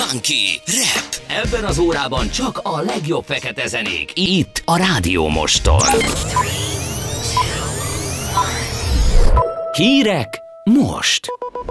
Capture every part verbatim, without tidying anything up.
funky, rap. Ebben az órában csak a legjobb fekete zenék. Itt a Rádió Moston. Hírek most.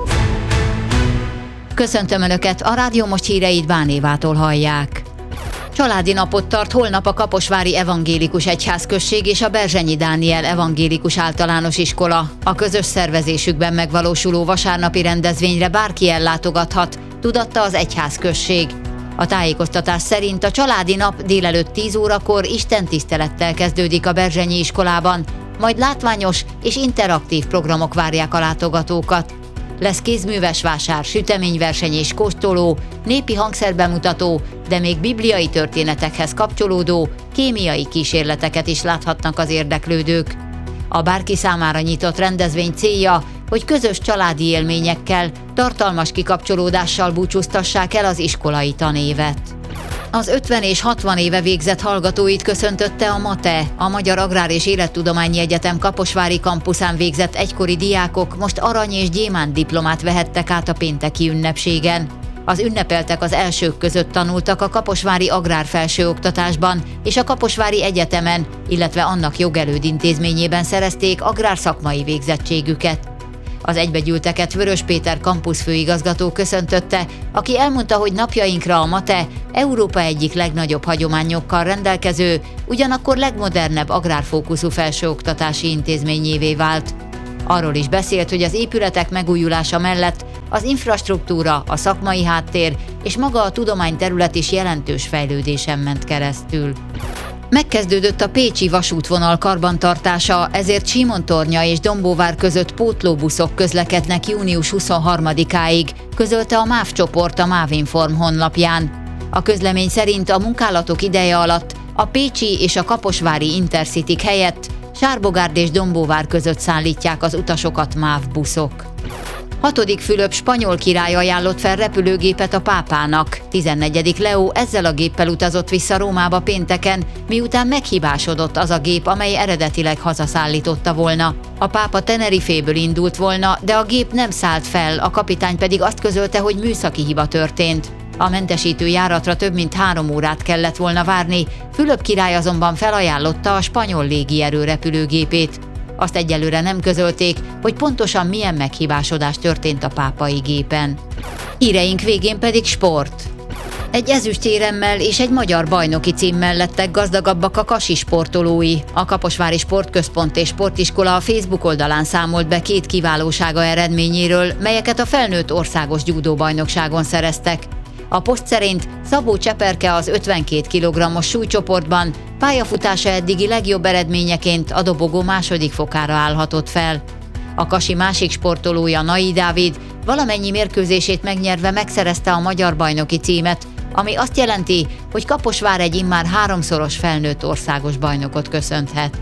Köszöntöm Önöket, a Rádió Most híreit Bánévától hallják. Családi napot tart holnap a Kaposvári Evangélikus Egyházközség és a Berzsenyi Dániel Evangélikus Általános Iskola. A közös szervezésükben megvalósuló vasárnapi rendezvényre bárki ellátogathat, tudatta az egyházközség. A tájékoztatás szerint a családi nap délelőtt tíz órakor istentisztelettel kezdődik a Berzsenyi iskolában, majd látványos és interaktív programok várják a látogatókat. Lesz kézműves vásár, süteményverseny és kóstoló, népi hangszerbemutató, de még bibliai történetekhez kapcsolódó kémiai kísérleteket is láthatnak az érdeklődők. A bárki számára nyitott rendezvény célja, hogy közös családi élményekkel, tartalmas kikapcsolódással búcsúztassák el az iskolai tanévet. Az ötven és hatvan éve végzett hallgatóit köszöntötte a MATE, a Magyar Agrár és Élettudományi Egyetem kaposvári kampuszán végzett egykori diákok most arany és gyémánt diplomát vehettek át a pénteki ünnepségen. Az ünnepeltek az elsők között tanultak a kaposvári agrárfelsőoktatásban és a Kaposvári Egyetemen, illetve annak jogelőd intézményében szerezték agrárszakmai végzettségüket. Az egybegyűlteket Vörös Péter kampuszfőigazgató köszöntötte, aki elmondta, hogy napjainkra a MATE Európa egyik legnagyobb hagyományokkal rendelkező, ugyanakkor legmodernebb agrárfókuszú felsőoktatási intézményévé vált. Arról is beszélt, hogy az épületek megújulása mellett az infrastruktúra, a szakmai háttér és maga a tudományterület is jelentős fejlődésen ment keresztül. Megkezdődött a pécsi vasútvonal karbantartása, ezért Simontornya és Dombóvár között pótlóbuszok közlekednek június huszonharmadikáig, közölte a MÁV csoport a Mávinform honlapján. A közlemény szerint a munkálatok ideje alatt a pécsi és a kaposvári Intercityk helyett Sárbogárd és Dombóvár között szállítják az utasokat MÁV buszok. Hatodik Fülöp spanyol király ajánlott fel repülőgépet a pápának. tizennegyedik Leó ezzel a géppel utazott vissza Rómába pénteken, miután meghibásodott az a gép, amely eredetileg hazaszállította volna. A pápa Teneriféből indult volna, de a gép nem szállt fel, a kapitány pedig azt közölte, hogy műszaki hiba történt. A mentesítő járatra több mint három órát kellett volna várni, Fülöp király azonban felajánlotta a spanyol légierő repülőgépét. Azt egyelőre nem közölték, hogy pontosan milyen meghibásodás történt a pápai gépen. Híreink végén pedig sport. Egy ezüstéremmel és egy magyar bajnoki címmel lettek gazdagabbak a kasi sportolói. A Kaposvári Sportközpont és Sportiskola a Facebook oldalán számolt be két kiválósága eredményéről, melyeket a felnőtt országos judóbajnokságon szereztek. A poszt szerint Szabó Cseperke az ötvenkét kilogrammos súlycsoportban pályafutása eddigi legjobb eredményeként a dobogó második fokára állhatott fel. A kasi másik sportolója, Nai Dávid valamennyi mérkőzését megnyerve megszerezte a magyar bajnoki címet, ami azt jelenti, hogy Kaposvár egy immár háromszoros felnőtt országos bajnokot köszönhet.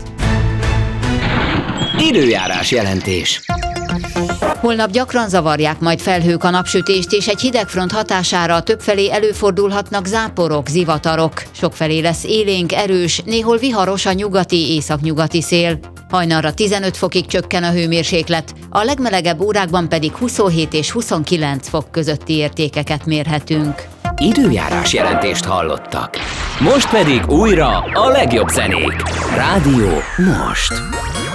Időjárás jelentés. Holnap gyakran zavarják majd felhők a napsütést, és egy hidegfront hatására többfelé előfordulhatnak záporok, zivatarok. Sokfelé lesz élénk, erős, néhol viharos a nyugati, északnyugati szél. Hajnalra tizenöt fokig csökken a hőmérséklet, a legmelegebb órákban pedig huszonhét és huszonkilenc fok közötti értékeket mérhetünk. Időjárás jelentést hallottak. Most pedig újra a legjobb zenék. Rádió Most.